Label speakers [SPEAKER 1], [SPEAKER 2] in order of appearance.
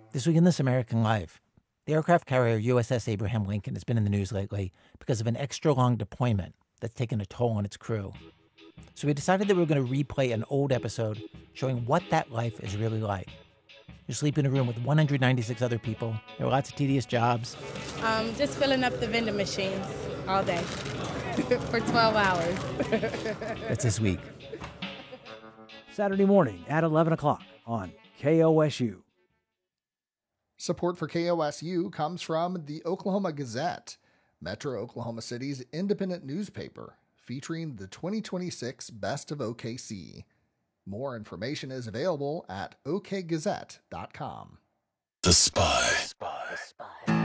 [SPEAKER 1] This week in This American Life, the aircraft carrier USS Abraham Lincoln has been in the news lately because of an extra long deployment that's taken a toll on its crew. So we decided that we were going to replay an old episode showing what that life is really like. You sleep in a room with 196 other people. There are lots of tedious jobs.
[SPEAKER 2] Just filling up the vending machines all day for 12 hours.
[SPEAKER 1] That's this week.
[SPEAKER 3] Saturday morning at 11 o'clock on KOSU.
[SPEAKER 4] Support for KOSU comes from the Oklahoma Gazette, Metro Oklahoma City's independent newspaper, featuring the 2026 Best of OKC. More information is available at okgazette.com.
[SPEAKER 5] The Spy.